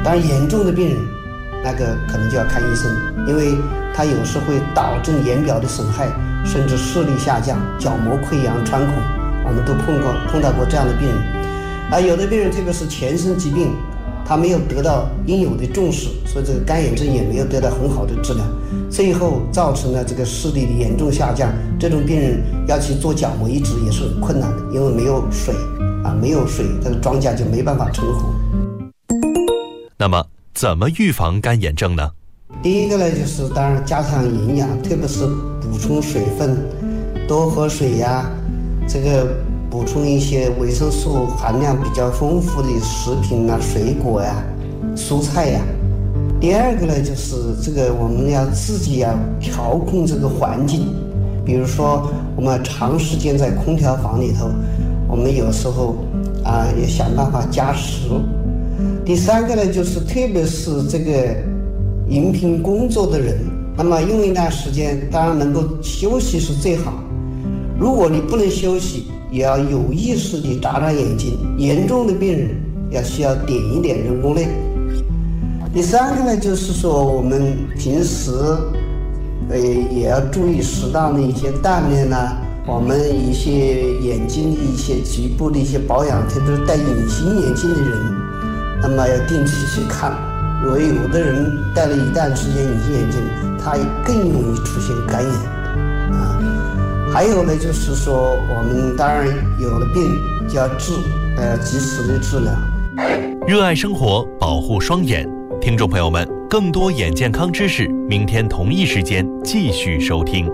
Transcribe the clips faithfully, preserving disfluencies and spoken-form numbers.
当然严重的病人，那个可能就要看医生，因为它有时会导致眼表的损害，甚至视力下降、角膜溃疡、穿孔，我们都碰过碰到过这样的病人。啊，有的病人特别是全身疾病，他没有得到应有的重视，所以这个干眼症也没有得到很好的治疗，最后造成了这个视力的严重下降。这种病人要去做角膜移植也是很困难的，因为没有水啊，没有水，这个庄稼就没办法成活。 那么，怎么预防干眼症呢？ 第一个呢，就是当然加强营养，特别是补充水分，多喝水呀，这个补充一些维生素含量比较丰富的食品啊，水果呀、蔬菜呀。第二个呢，就是这个我们要自己要调控这个环境，比如说我们长时间在空调房里头，我们有时候啊也想办法加湿。第三个呢，就是特别是这个荧屏工作的人，那么用一段时间，当然能够休息是最好。如果你不能休息，也要有意识地眨眨眼睛。严重的病人要需要点一点人工泪。第三个呢，就是说我们平时呃也要注意适当的一些锻炼啊，我们一些眼睛的一些局部的一些保养，特别是戴隐形眼镜的人，那么要定期去看。如果有的人戴了一段时间隐形眼镜，他更容易出现干眼啊。还有呢，就是说我们当然有了病就要治，呃，及时的治疗。 热爱生活，保护双眼。听众朋友们，更多眼健康知识，明天同一时间继续收听。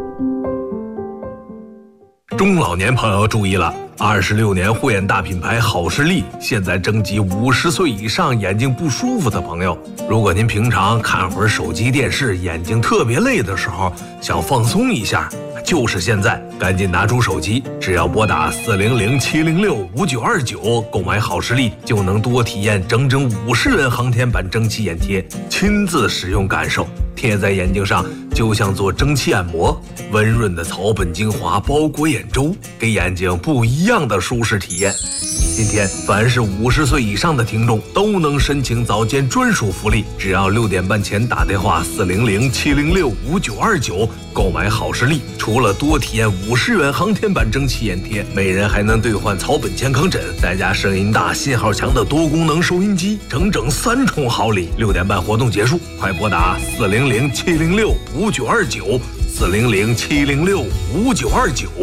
中老年朋友注意了，二十六年护眼大品牌好视力现在征集五十岁以上眼睛不舒服的朋友。如果您平常看会儿手机电视，眼睛特别累的时候，想放松一下，就是现在，赶紧拿出手机，只要拨打四零零七零六五九二九购买好视力，就能多体验整整五十元航天版蒸汽眼贴，亲自使用感受，贴在眼睛上就像做蒸汽按摩，温润的草本精华包裹眼周，给眼睛不一样的舒适体验。今天凡是五十岁以上的听众都能申请早间专属福利，只要六点半前打电话四零零七零六五九二九购买好视力，除了多体验五十元航天版蒸汽眼贴，每人还能兑换草本健康枕，再加声音大、信号强的多功能收音机，整整三重好礼。六点半活动结束，快拨打四零零七零六五九二九四零零七零六五九二九。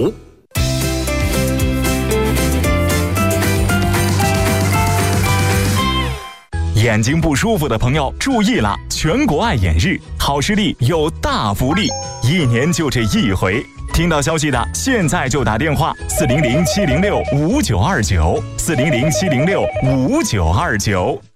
眼睛不舒服的朋友注意了，全国爱眼日，好视力有大福利，一年就这一回。听到消息的现在就打电话四零零七零六五九二九四零零七零六五九二九。